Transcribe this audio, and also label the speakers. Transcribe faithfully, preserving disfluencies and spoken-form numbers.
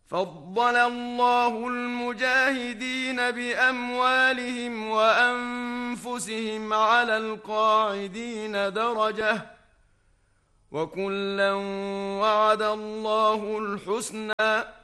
Speaker 1: فضل الله المجاهدين بأموالهم وأنفسهم على القاعدين درجة، وكلا وعد الله الحسنى